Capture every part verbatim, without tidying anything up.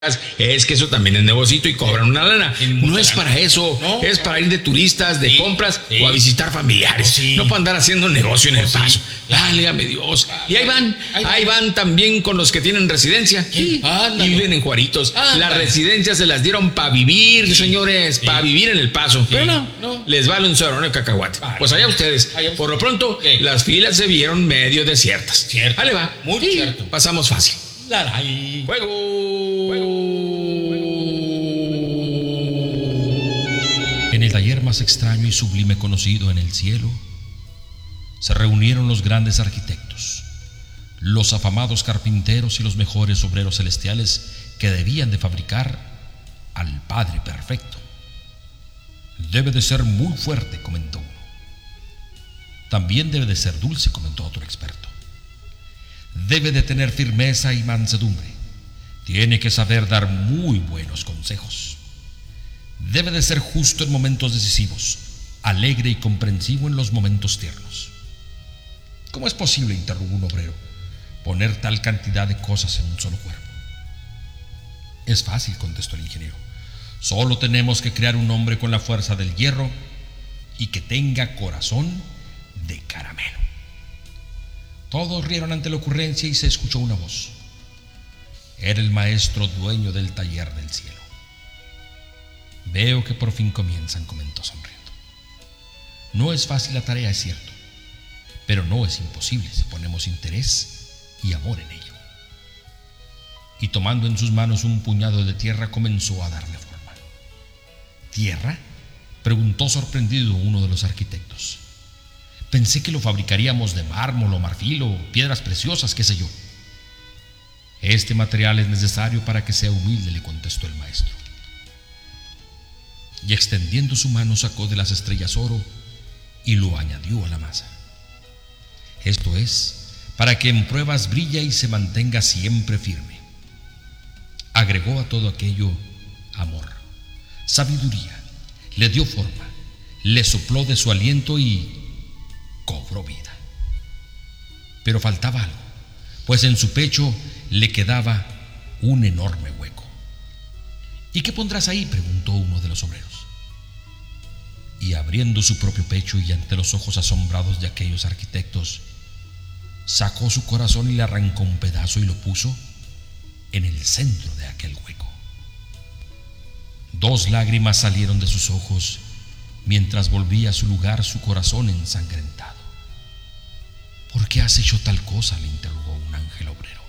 Es que eso también es negocito y cobran una lana. No es para eso, no, es para ir de turistas, de sí, compras sí. o a visitar familiares. Sí. No para andar haciendo negocio en el sí. paso. Válgame Dios. Y ahí van, ahí van también con los que tienen residencia. Sí. Y viven en Juaritos. Ándale. Las residencias se las dieron para vivir, sí. señores, sí. para vivir en el paso. Sí. Pero no, no, les vale un cerrón de cacahuate. Vale. Pues allá ustedes. Allá. Por lo pronto, sí. las filas se vieron medio desiertas. Cierto. Ahí va. Muy sí. cierto. Pasamos fácil. Laray. Fuego. Fuego. En el taller más extraño y sublime conocido en el cielo, se reunieron los grandes arquitectos, los afamados carpinteros y los mejores obreros celestiales que debían de fabricar al Padre Perfecto. Debe de ser muy fuerte, comentó uno. También debe de ser dulce, comentó otro experto. Debe de tener firmeza y mansedumbre. Tiene que saber dar muy buenos consejos. Debe de ser justo en momentos decisivos, alegre y comprensivo en los momentos tiernos. ¿Cómo es posible, interrogó un obrero, poner tal cantidad de cosas en un solo cuerpo? Es fácil, contestó el ingeniero. Solo tenemos que crear un hombre con la fuerza del hierro y que tenga corazón de caramelo. Todos rieron ante la ocurrencia y se escuchó una voz. Era el maestro dueño del taller del cielo. Veo que por fin comienzan, comentó sonriendo. No es fácil la tarea, es cierto, pero no es imposible si ponemos interés y amor en ello. Y tomando en sus manos un puñado de tierra, comenzó a darle forma. ¿Tierra?, preguntó sorprendido uno de los arquitectos. Pensé que lo fabricaríamos de mármol o marfil o piedras preciosas, qué sé yo. Este material es necesario para que sea humilde, le contestó el maestro. Y extendiendo su mano sacó de las estrellas oro y lo añadió a la masa. Esto es, para que en pruebas brille y se mantenga siempre firme. Agregó a todo aquello amor, sabiduría, le dio forma, le sopló de su aliento y cobró vida. Pero faltaba algo, pues en su pecho le quedaba un enorme hueco. ¿Y qué pondrás ahí?, preguntó uno de los obreros. Y abriendo su propio pecho y ante los ojos asombrados de aquellos arquitectos, sacó su corazón y le arrancó un pedazo y lo puso en el centro de aquel hueco. Dos lágrimas salieron de sus ojos mientras volvía a su lugar su corazón ensangrentado. ¿Por qué has hecho tal cosa?, le interrogó un ángel obrero.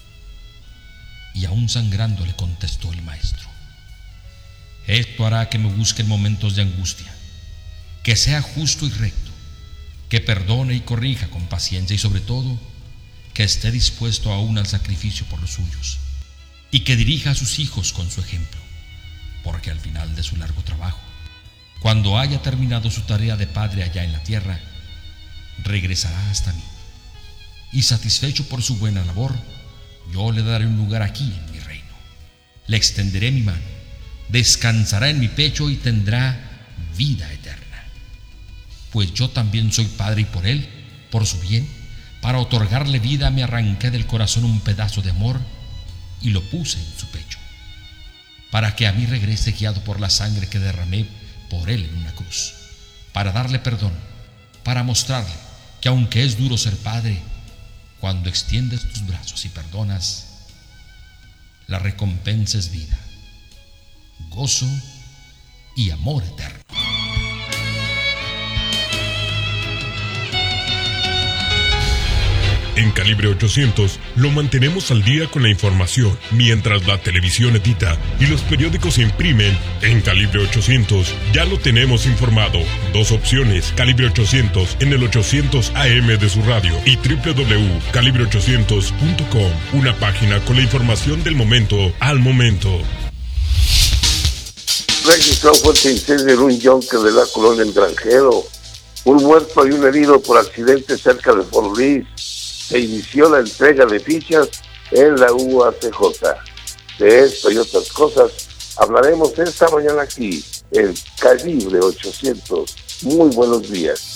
Y aún sangrando le contestó el maestro. Esto hará que me busque en momentos de angustia, que sea justo y recto, que perdone y corrija con paciencia y sobre todo, que esté dispuesto aún al sacrificio por los suyos y que dirija a sus hijos con su ejemplo, porque al final de su largo trabajo, cuando haya terminado su tarea de padre allá en la tierra, regresará hasta mí y satisfecho por su buena labor, yo le daré un lugar aquí en mi reino. Le extenderé mi mano, descansará en mi pecho y tendrá vida eterna. Pues yo también soy padre y por él, por su bien, para otorgarle vida, me arranqué del corazón un pedazo de amor y lo puse en su pecho, para que a mí regrese guiado por la sangre que derramé por él en una cruz, para darle perdón, para mostrarle que aunque es duro ser padre, cuando extiendes tus brazos y perdonas, la recompensa es vida, gozo y amor eterno. En Calibre ochocientos lo mantenemos al día con la información, mientras la televisión edita y los periódicos se imprimen. En Calibre ochocientos ya lo tenemos informado. Dos opciones, Calibre ochocientos en el ochocientos A M de su radio y doble u doble u doble u punto calibre ochocientos punto com, una página con la información del momento al momento. Registró fuerte incendio en un yunque de la colonia El Granjero. Un muerto y un herido por accidente cerca de Fort Bliss. Se inició la entrega de fichas en la U A C J. De esto y otras cosas hablaremos esta mañana aquí en Calibre ochocientos. Muy buenos días.